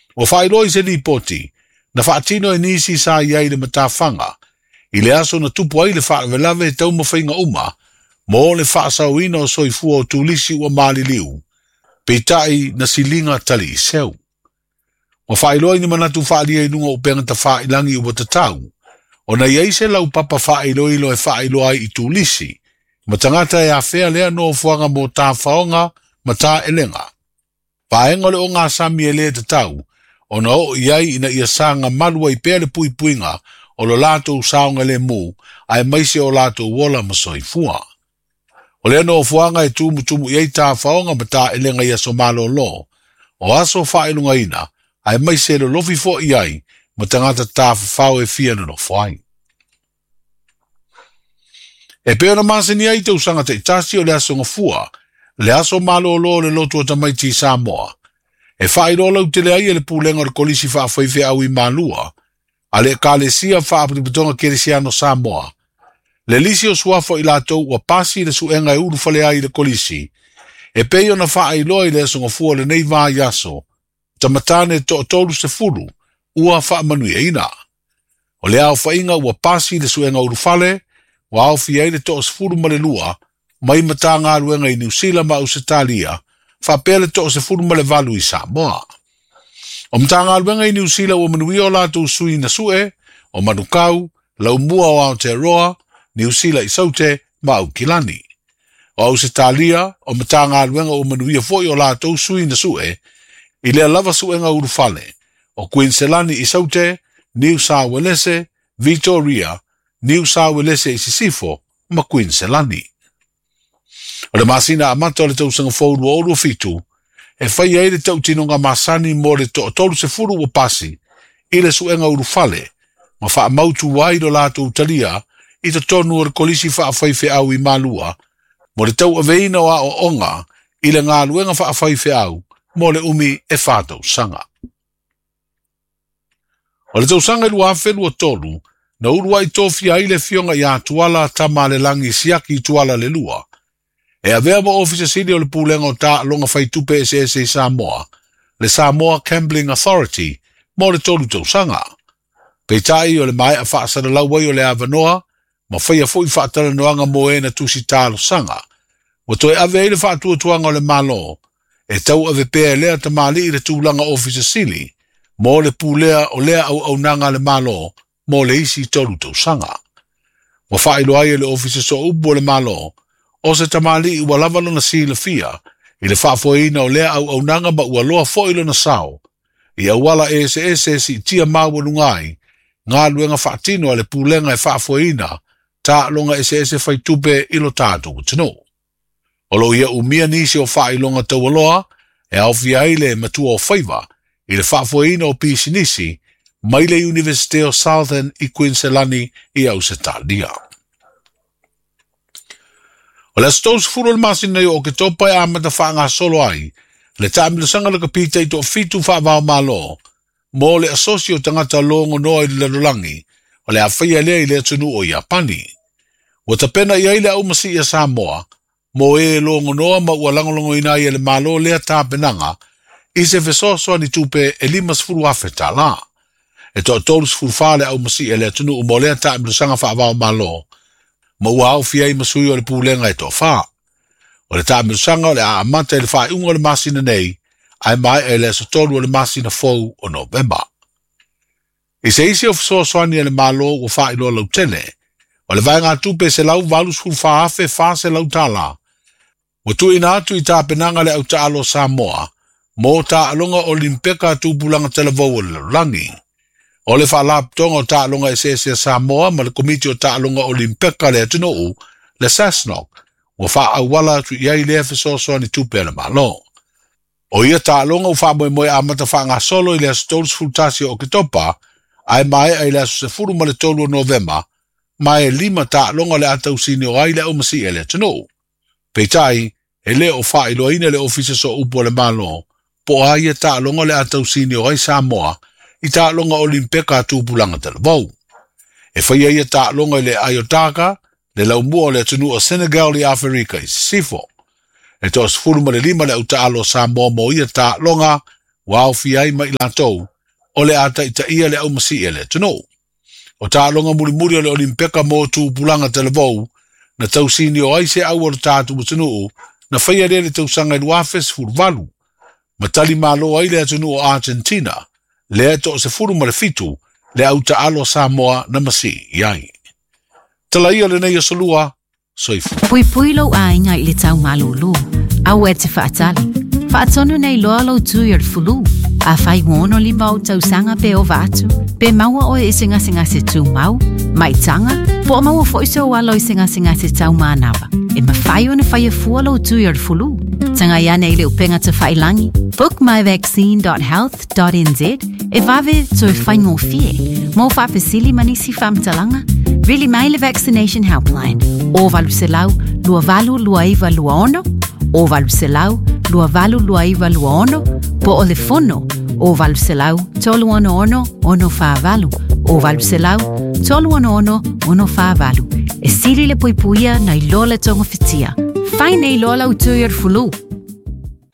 Ua whailoi se li poti, na whaatino e nisi sa iai le matawhanga, i le aso na tupu ai le whaawelawe e tau mawhainga uma, mo le whaasauina o soifua o tūlisi ua maali liu, peitai na silinga tali i seu. Ua whailoi ni manatu whaalia inunga upenga ta whailangi ua tatau, o na iai se lau papa whailoi lo e whailoi i tūlisi, ma tangata e a whea lea no fuanga mo tā whaonga ma tā elenga. Paenga le o ngā sami e lea tatau, o na o iai ina ia sanga malua i pēle pui puinga o lo lato usaonga le mu, ai maise o lato uola ma soifua. O lea no fuanga e tumu iai tā whaonga ma tā elenga ia so malo lo, o aso whailunga ina, ai maise lo lofi fo iai, ma tangata tā whao e whiana no whai. E peona masini ai te usanga te itasi o le aso ngafua, le aso malo lo le lotu o tamaiti Samoa. E whairo lau te le ai e le pūlenga o kolisi whaafaife au I malua, a le kālesia whaaputuputonga keresiano Samoa. Le lisi o suafo I latou ua pasi le suenga e uru fale ai le kolisi, e peio na whairo I le aso ngafua le nei vā yaso, tamatane to tolu se furu, ua whaamanui e ina. O le au whainga ua pasi le suenga uru fale, wa au fiai le to se furu male lua, mai mata ngā ruenga I New Zealand ma Ausitalia, whapele to se furu male valu I Samoa. O mata ngā ruenga I New Zealand ua manui o lātou sui na sue, o manukau, lau mua o Aotearoa, New Zealand I saute, ma au kilani. O Ausitalia, o mata ngā ruenga ua manui o foi o lātou sui na sue, I lea lava suenga urufale, o Queensland I saute, New South Wales, Victoria, New South Wales I sisifo, ma Queensland. O le masina amata o le tausanga fōru o uru fitu, e whai ai le tautinonga masani mo le tolu se furu o pasi, I le suenga urufale, ma wha mautu wai do lato utalia, I te tonu o le kolisi whaafaife au I malua, mo le tau aveina o a o onga, I le ngā luenga whaafaife au, mo le umi e whātau sanga. O le tausanga I lua whelu o tolu, na urua I tofia I le fionga I a tuala tama le langi siaki I tuala le lua, e avea mo ofisa sili o le pūlenga o tā longa whai tupe SSA Samoa, le Samoa Gambling Authority, mo le tolu tausanga. Peitai o le mai a whaasara lauai o le avanoa, ma whai a fui whaatara noanga mo e na tusi tālo sanga. Wa toi avea I le whaatua tuanga o le malo, e tau ave pēa lea ta mali I le tūlanga ofisa sili, mo le pūlea o lea au nanga le malo, mo le isi tolu tausanga. Wa whailo ai le ofisa so upo le malo, o se tamali I ua lavalo na sila fia, I le whaafoina o lea au nanga ma ua loa foilo na sao, I awala SSS I tia mawalungai, ngā luenga whaatino a le pūlenga e whaafoina, tā longa SS whai tupe ilo tātou tino. Olo ia umia nisi o whailonga taualoa, e awhia ile matua o whaiva, I le whaafoina o pisinisi, mai le University of Southern I Queensland I Ausitalia. O le astos furu le masina o ke topa e amata whaanga solo ai, le tāmila sanga laka pita I to fitu whaavao malo, mo le asosio tangata longo noa I le lalulangi, o le awhia lea I le atunu o Iapani. Wa tapena I aile au masi I Samoa, mo e longo noa ma ua langolongo ina I le malo lea tāpenanga, I se fesosoa ni tupe e limas furu afeta la. E to tolus furu whale au masi e le atunu o mo lea tāmila sanga whaavao malo, ma ua au fia I masui o le pūlenga e to wha. O le tāmiru sanga o le a amata e le wha unga o le masina nei, ai mai e le asotolu o le masina fou o Novemba. I se isi o fisoasoani e le malo o wha ilo lau tele, o le vai ngā tupe se lau valus furu wha afe wha se lau tala. O tu ina atu I tā penanga le au taalo Samoa, mo tā alonga o limpeka tūpulanga televou o le langi. O le whaalaptonga o tālonga SSA Samoa ma le komiti o tālonga o limpeka le atunou, le SASNOC, o whaawala tu iai lea fisosoa ni tupe le malo. O ia tālonga o whaamoe amata whaanga solo I le asotolus fultasi o kitopa, ai mai ai le aso se furu ma le tolu o Novemba, mai e 5 tālonga le atau sini o ai le au masi e le atunou. Peitai, e le o whailo ina le ofisa so upo le malo, po ai e tālonga le atau sini o ai Samoa, I tālonga o limpeka tūpulanga televou. E whai ai tālonga I le Ayotaka, le laumua o le atunu o Senegal I Afrika I sifo. E tos furuma le 5 le au tālo Samoa mo ia tālonga Wao fi ai mai latou, o le ata ita ia le au masi ele tuno. O tālonga muri o le olimpeka mō tū pulanga televou, na tausini o aise au o tātu mutunu, na whaia le tausanga i luafes furvalu. Matali malo ai le atunu o Argentina, le ato se furu ma le fitu, le au taalo Samoa na masi iai. Tala ia le nei o solua, soifu. Pui lo ainga i le tau malulu, au e te whaatali. Whaatonu nei loa lo tu i fulu, a whai ngono li mau tausanga pe o vatu, pe maua o e singa se tu mau, mai tanga, po o maua fo iso walo i singa se tau manawa. E ma whai o na whai e fua lo tu i fulu. Tanga ia nei le upenga te whailangi, bookmyvaccine.health.nz, e vave to e whai ngō fie, mō whapesili manisi whamtalanga, really mai le vaccination helpline, o valu se lau, lua valu lua iwa lua ono, o valu se lau, lua valu lua iwa lua ono, po o le fono, o valu se lau, tolu ono ono, ono wha valu, o valu se lau, tolu ono ono, ono wha valu, e siri le poipuia na i lola tonga fitia. Fai nei lola utuir fulu.